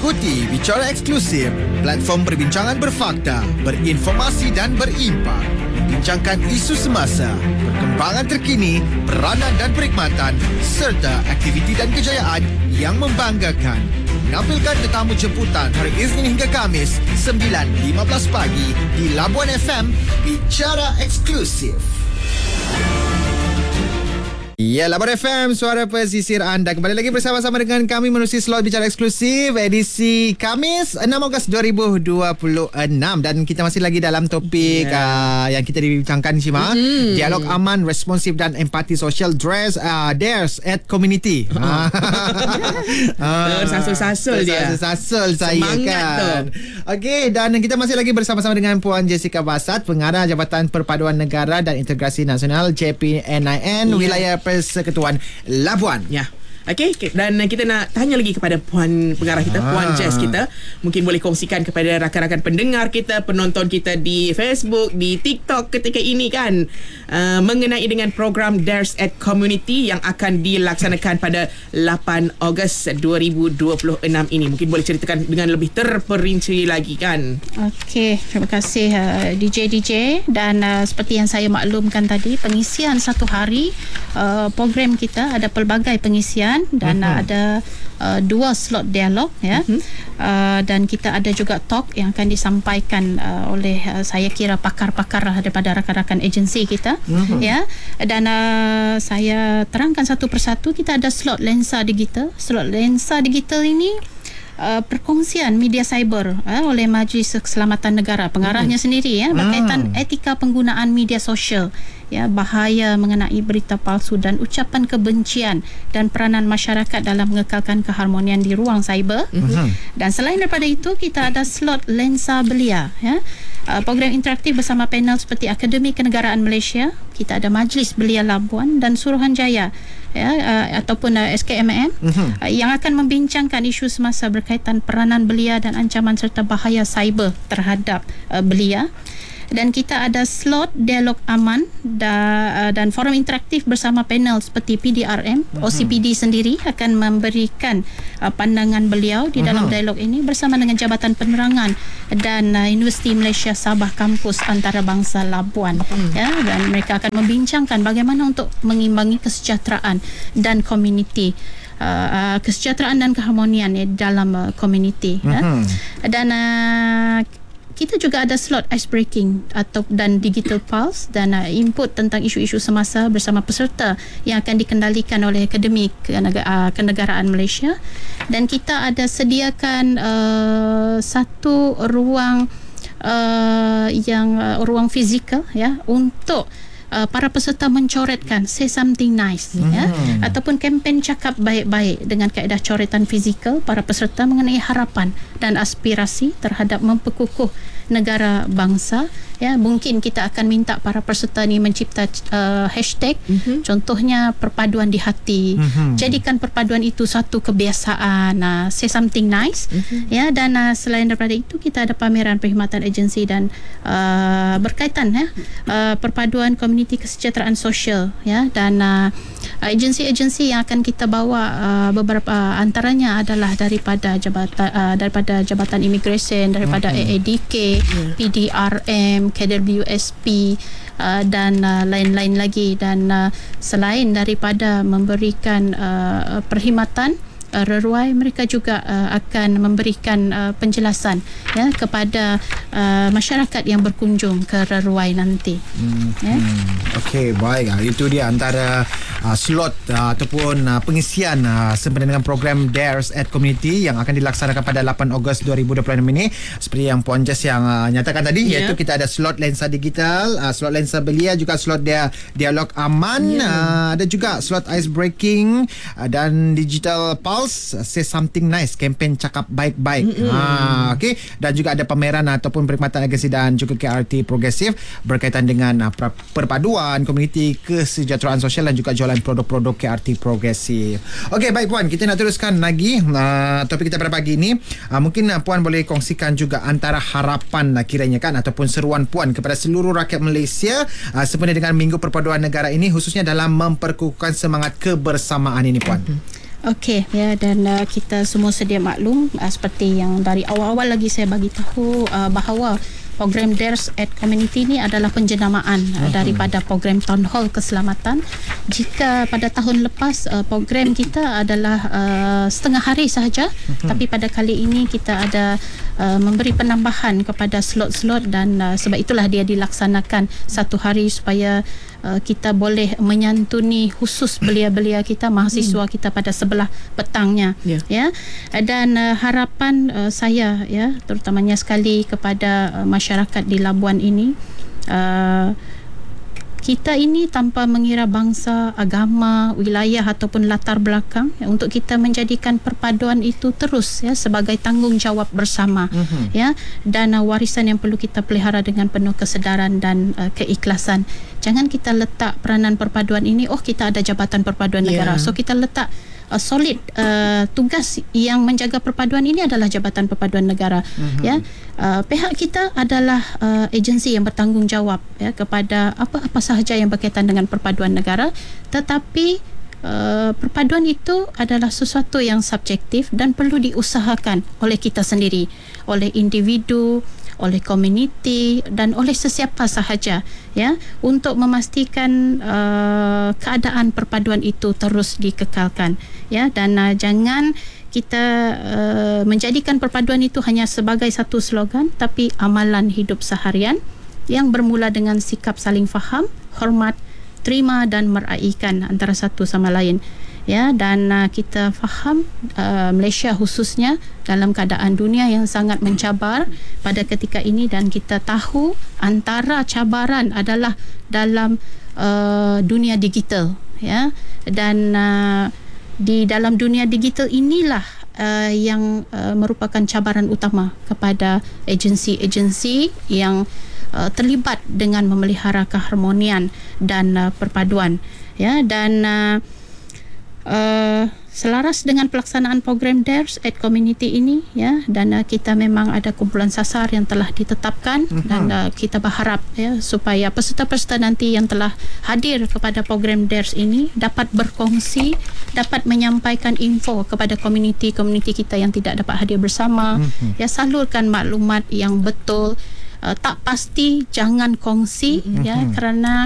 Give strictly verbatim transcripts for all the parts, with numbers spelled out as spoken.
Ikuti Bicara Eksklusif, platform perbincangan berfakta, berinformasi dan berimpak. Membincangkan isu semasa, perkembangan terkini, peranan dan perkhidmatan serta aktiviti dan kejayaan yang membanggakan. Menampilkan tetamu jemputan hari Isnin hingga Kamis sembilan lima belas pagi di Labuan F M. Bicara Eksklusif. Ya, Labuan F M, suara pesisir anda. Kembali lagi bersama-sama dengan kami menerusi slot Bicara Eksklusif edisi Kamis enam Ogos dua ribu dua puluh enam. Dan kita masih lagi dalam topik yeah. uh, yang kita dibincangkan, Shima. Mm. Dialog aman, responsif dan empati sosial dress, uh, dares at community. uh, Tersasul-sasul dia. Tersasul saya Semangat kan. Okey, dan kita masih lagi bersama-sama dengan Puan Jessica Basat, Pengarah Jabatan Perpaduan Negara dan Integrasi Nasional J P N I N, yeah. Wilayah Persekutuan Labuan. Ya. Okey, dan kita nak tanya lagi kepada Puan Pengarah kita, ah. Puan Jess kita. Mungkin boleh kongsikan kepada rakan-rakan pendengar kita, penonton kita di Facebook, di TikTok ketika ini kan, uh, mengenai dengan program Dares at Community yang akan dilaksanakan pada lapan Ogos dua ribu dua puluh enam ini. Mungkin boleh ceritakan dengan lebih terperinci lagi kan. Okey, terima kasih uh, D J D J. Dan uh, seperti yang saya maklumkan tadi, pengisian satu hari uh, program kita ada pelbagai pengisian. Dan uh-huh. ada uh, dua slot dialog ya, uh-huh. uh, dan kita ada juga talk yang akan disampaikan uh, oleh uh, saya kira pakar-pakar daripada rakan-rakan agensi kita, uh-huh. ya. Dan uh, saya terangkan satu persatu. Kita ada slot lensa digital. Slot lensa digital ini Uh, perkongsian media cyber uh, oleh Majlis Keselamatan Negara, pengarahnya hmm. sendiri ya, berkaitan hmm. etika penggunaan media sosial, ya, bahaya mengenai berita palsu dan ucapan kebencian dan peranan masyarakat dalam mengekalkan keharmonian di ruang cyber. Hmm. Dan selain daripada itu, kita ada slot lensa belia ya. Uh, program interaktif bersama panel seperti Akademi Kenegaraan Malaysia, kita ada Majlis Belia Labuan dan Suruhanjaya ya, uh, ataupun uh, S K M M uh-huh. uh, yang akan membincangkan isu semasa berkaitan peranan belia dan ancaman serta bahaya cyber terhadap uh, belia. Dan kita ada slot dialog aman da, uh, dan forum interaktif bersama panel seperti P D R M, uh-huh. O C P D sendiri akan memberikan uh, pandangan beliau di dalam uh-huh. dialog ini bersama dengan Jabatan Penerangan dan uh, Universiti Malaysia Sabah Kampus Antarabangsa Labuan. Uh-huh. Ya, dan mereka akan membincangkan bagaimana untuk mengimbangi kesejahteraan dan komuniti. Uh, uh, kesejahteraan dan keharmonian ya, dalam uh, komuniti. Uh-huh. Ya. Dan uh, kita juga ada slot ice breaking atau dan digital pulse dan uh, input tentang isu-isu semasa bersama peserta yang akan dikendalikan oleh Akademi Kenegaraan Malaysia. Dan kita ada sediakan uh, satu ruang uh, yang uh, ruang fizikal ya untuk Uh, para peserta mencoretkan say something nice hmm. ya, ataupun kempen cakap baik-baik dengan kaedah coretan fizikal para peserta mengenai harapan dan aspirasi terhadap memperkukuh negara bangsa ya. Mungkin kita akan minta para peserta ni mencipta uh, hashtag, mm-hmm. contohnya perpaduan di hati, mm-hmm. jadikan perpaduan itu satu kebiasaan, uh, say something nice, mm-hmm. ya. Dan uh, selain daripada itu, kita ada pameran perkhidmatan agensi dan uh, berkaitan ya, uh, perpaduan komuniti kesejahteraan sosial ya. Dan uh, agensi-agensi yang akan kita bawa, uh, beberapa uh, antaranya adalah daripada jabatan uh, daripada Jabatan Imigresen, daripada mm-hmm. A A D K, yeah. P D R M, K W S P uh, dan uh, lain-lain lagi. Dan uh, selain daripada memberikan uh, perkhidmatan uh, reruai, mereka juga uh, akan memberikan uh, penjelasan ya kepada uh, masyarakat yang berkunjung ke reruai nanti. Hmm, ya? hmm. Okey, baik. Itu dia antara uh, slot uh, ataupun uh, pengisian uh, sempena dengan program Dares at Community yang akan dilaksanakan pada lapan Ogos dua ribu dua puluh enam ini. Seperti yang Puan Jess yang uh, nyatakan tadi, yeah. iaitu kita ada slot lensa digital, uh, slot lensa belia, juga slot dia dialog aman, yeah. uh, ada juga slot ice breaking uh, dan digital pulse, uh, say something nice, kempen cakap baik-baik. Mm-hmm. Uh, okay. Dan juga ada pameran ataupun perkhidmatan agensi dan juga K R T progresif berkaitan dengan uh, perpaduan komuniti kesejahteraan sosial dan juga jualan produk-produk K R T progresif. Okey, baik Puan, kita nak teruskan lagi uh, topik kita pada pagi ini. Uh, mungkin uh, Puan boleh kongsikan juga antara harapan uh, kiranya kan ataupun seruan Puan kepada seluruh rakyat Malaysia uh, sempena dengan Minggu Perpaduan Negara ini, khususnya dalam memperkukuhkan semangat kebersamaan ini, Puan. Okey, ya, dan uh, kita semua sedia maklum uh, seperti yang dari awal-awal lagi saya bagi tahu uh, bahawa program D A R E S at Community ini adalah penjenamaan uh, daripada program Town Hall Keselamatan. Jika pada tahun lepas uh, program kita adalah uh, setengah hari sahaja, uh-huh. tapi pada kali ini kita ada uh, memberi penambahan kepada slot-slot dan uh, sebab itulah dia dilaksanakan satu hari supaya Uh, kita boleh menyantuni khusus belia-belia kita, mahasiswa kita pada sebelah petangnya, yeah. ya. Dan uh, harapan uh, saya, ya, terutamanya sekali kepada uh, masyarakat di Labuan ini, uh, kita ini tanpa mengira bangsa, agama, wilayah ataupun latar belakang, ya, untuk kita menjadikan perpaduan itu terus, ya, sebagai tanggungjawab bersama, uh-huh. ya, dan uh, warisan yang perlu kita pelihara dengan penuh kesedaran dan uh, keikhlasan. Jangan kita letak peranan perpaduan ini, oh kita ada Jabatan Perpaduan yeah. Negara, so kita letak uh, solid uh, tugas yang menjaga perpaduan ini adalah Jabatan Perpaduan Negara, uh-huh. ya. Uh, pihak kita adalah uh, agensi yang bertanggungjawab, ya, kepada apa-apa sahaja yang berkaitan dengan perpaduan negara, tetapi uh, perpaduan itu adalah sesuatu yang subjektif dan perlu diusahakan oleh kita sendiri, oleh individu, oleh komuniti dan oleh sesiapa sahaja, ya, untuk memastikan uh, keadaan perpaduan itu terus dikekalkan, ya, dan uh, jangan kita uh, menjadikan perpaduan itu hanya sebagai satu slogan, tapi amalan hidup seharian yang bermula dengan sikap saling faham, hormat, terima dan meraikan antara satu sama lain, ya. Dan uh, kita faham uh, Malaysia khususnya dalam keadaan dunia yang sangat mencabar pada ketika ini, dan kita tahu antara cabaran adalah dalam uh, dunia digital, ya. Dan uh, di dalam dunia digital inilah uh, yang uh, merupakan cabaran utama kepada agensi-agensi yang uh, terlibat dengan memelihara keharmonian dan uh, perpaduan, ya. Dan uh, uh, selaras dengan pelaksanaan program D A R E S at Community ini, ya, dan uh, kita memang ada kumpulan sasar yang telah ditetapkan, uh-huh. dan uh, kita berharap, ya, supaya peserta-peserta nanti yang telah hadir kepada program D A R E S ini dapat berkongsi, dapat menyampaikan info kepada komuniti-komuniti kita yang tidak dapat hadir bersama, uh-huh. ya, salurkan maklumat yang betul, uh, tak pasti jangan kongsi, uh-huh. ya, kerana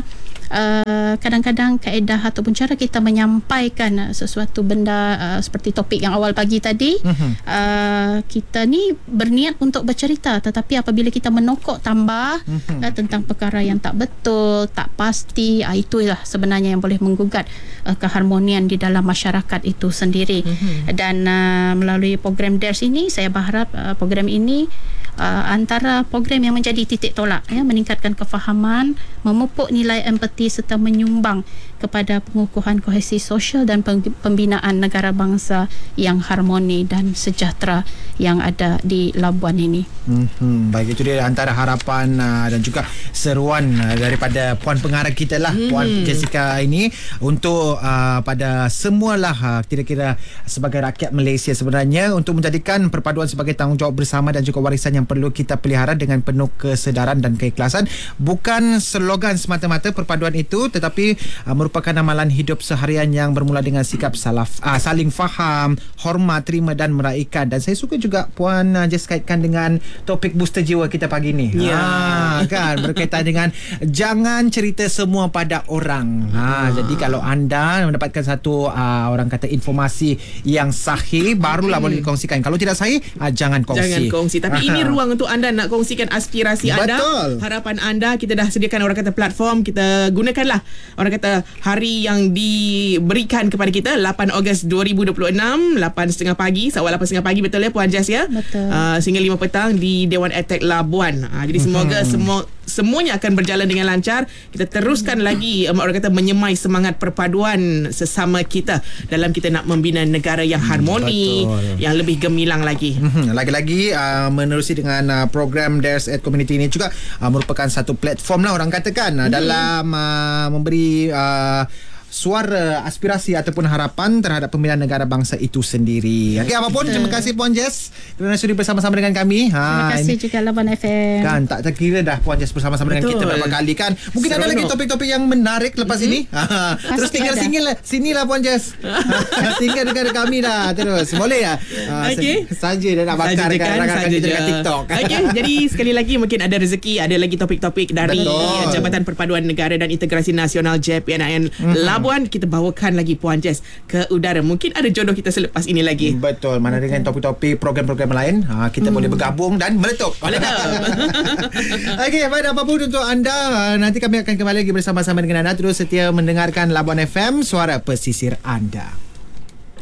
Uh, kadang-kadang kaedah ataupun cara kita menyampaikan uh, sesuatu benda uh, seperti topik yang awal pagi tadi, uh-huh. uh, kita ni berniat untuk bercerita, tetapi apabila kita menokok tambah uh-huh. uh, tentang perkara yang tak betul, tak pasti, uh, itulah sebenarnya yang boleh menggugat uh, keharmonian di dalam masyarakat itu sendiri. Uh-huh. Dan uh, melalui program D A R E S ini, saya berharap uh, program ini Uh, antara program yang menjadi titik tolak, ya, meningkatkan kefahaman, memupuk nilai empati serta menyumbang kepada pengukuhan kohesi sosial dan pembinaan negara bangsa yang harmoni dan sejahtera yang ada di Labuan ini. Hmm, baik, itu dia antara harapan uh, dan juga seruan uh, daripada Puan Pengarah kita lah, hmm. Puan Jessica ini, untuk uh, pada semualah uh, kira-kira sebagai rakyat Malaysia sebenarnya, untuk menjadikan perpaduan sebagai tanggungjawab bersama dan juga warisan yang perlu kita pelihara dengan penuh kesedaran dan keikhlasan. Bukan slogan semata-mata perpaduan itu, tetapi uh, merupakan amalan hidup seharian yang bermula dengan sikap salaf, uh, saling faham, hormat, terima dan meraikan. Dan saya suka juga Puan uh, just kaitkan dengan topik booster jiwa kita pagi ni. Ya, yeah. ha, kan, berkaitan dengan jangan cerita semua pada orang. Ha, hmm. Jadi kalau anda mendapatkan satu uh, orang kata informasi yang sahih, barulah hmm. boleh dikongsikan. Kalau tidak sahih, uh, jangan kongsi. Jangan kongsi. Tapi ini ruang untuk anda nak kongsikan aspirasi anda, betul, harapan anda. Kita dah sediakan orang kata platform, kita gunakanlah orang kata hari yang diberikan kepada kita, lapan Ogos dua ribu dua puluh enam, lapan tiga puluh pagi, seawal lapan tiga puluh pagi, betul ya Puan Jess, ya? Betul. Uh, sehingga lima petang di Dewan Attack Labuan. Uh, jadi semoga hmm. semua semuanya akan berjalan dengan lancar. Kita teruskan hmm. lagi um, orang kata menyemai semangat perpaduan sesama kita dalam kita nak membina negara yang harmoni, hmm, yang lebih gemilang lagi. Hmm, lagi-lagi uh, menerusi dengan uh, program D A R E S at Community ini juga uh, merupakan satu platform lah orang katakan uh, hmm. dalam uh, memberi uh, suara aspirasi ataupun harapan terhadap pemilihan negara bangsa itu sendiri. Okey, apapun, terima kasih Puan Jess kerana sudi bersama-sama dengan kami. Ha, Terima kasih ini, juga Laban F M. kan tak terkira dah Puan Jess bersama-sama dengan Betul. kita beberapa kali kan. Mungkin ada Seronok. lagi topik-topik yang menarik lepas Mm-hmm. ini. Ha, terus Pasti tinggal ada. singgil sini lah Puan Jess. Tinggal dekat kami dah terus. Boleh tak? Ha, Okey. Saja dah nak bakar Saja je dekat kan, rakan-rakan saja kita je. dekat TikTok. Okey, jadi sekali lagi mungkin ada rezeki, ada lagi topik-topik dari Betul. Jabatan Perpaduan Negara dan Integrasi Nasional J P N I N Mhm. Labuan. Kita bawakan lagi Puan Jess ke udara. Mungkin ada jodoh kita selepas ini lagi. Betul. Mana dengan topik-topik program-program lain, ha, kita boleh bergabung dan meletup. Meletup. Okey, baik, apapun untuk anda, nanti kami akan kembali lagi bersama-sama dengan anda. Terus setia mendengarkan Labuan F M, suara pesisir anda.